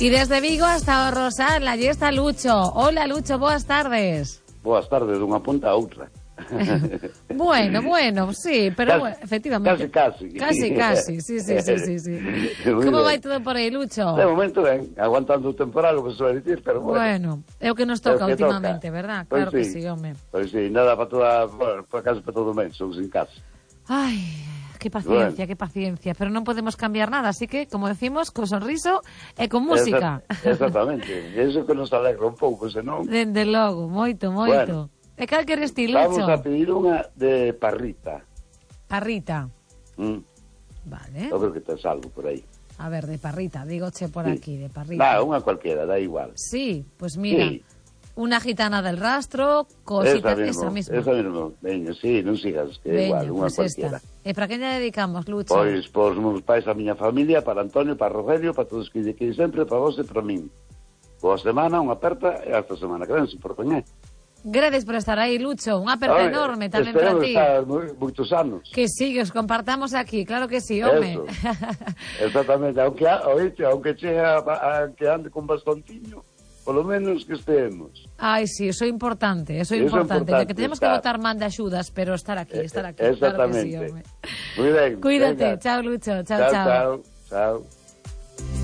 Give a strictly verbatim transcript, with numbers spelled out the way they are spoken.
E desde Vigo hasta o Rosal, allí está Lucho. Hola, Lucho, boas tardes. Boas tardes, dunha punta a outra. Bueno, bueno, sí, pero casi, bueno, efectivamente. Casi, casi. Casi, casi, sí, sí, sí, sí, sí. Como vai todo por aí, Lucho? De momento ben, aguantando o temporal, o que se vai dicir, pero bueno. Bueno, é o que nos toca que últimamente, toca. verdad? Pois Claro que sí. sí, home. Pois sí, nada para toda, para casa para todo o mes, somos en casa. Ai, que paciencia, Bueno. que paciencia, pero non podemos cambiar nada, así que, como decimos, con sonriso e con música. Exact, exactamente, eso que nos alegra un pouco, senón... Dende logo, moito, moito. Bueno. E cal queres ti, Lucho? Vamos a pedir unha de parrita. Parrita. Mm. Vale. Eu creo que tes algo por aí. A ver, de parrita, dígoche por Sí. aquí, de parrita. Nah, unha cualquiera, da igual. Sí, pues mira, Sí. una gitana del rastro, Esa cositas, mismo, esa misma. esa mismo. Veña, sí, non sigas, que é Veña, igual, unha pues cualquiera. esta. E para quen lle dedicamos, Lucho? Pois, pois, meus pais, a miña familia, para Antonio, para Rogelio, para todos que lle queiden sempre, para vos e para min. Boa semana, unha aperta, e hasta semana que ven, se por coñer. Gracias por estar aí, Lucho. Unha aperta Oye, enorme tamén para esperemos ti. estar moi- moitos anos. Que sí, que os compartamos aquí, claro que sí, home. Eso. Exactamente, aunque, a- oíste, aunque chegue a, a, que ande con bastonciño, polo menos que estemos. Ai, sí, eso é importante, eso é Eso é importante. importante, Que tenemos que estar. botar man de axudas, pero estar aquí, estar aquí. Eh, Claro que sí, exactamente. home. Moi ben. Cuídate, venga. chao, Lucho, chao, Chao, chao. chao, chao.